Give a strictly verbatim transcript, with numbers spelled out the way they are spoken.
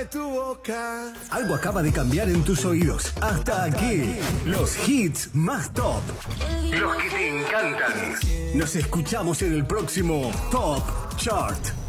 de tu boca. Algo acaba de cambiar en tus oídos. Hasta aquí, los hits más top. Los que te encantan. Nos escuchamos en el próximo Top Chart.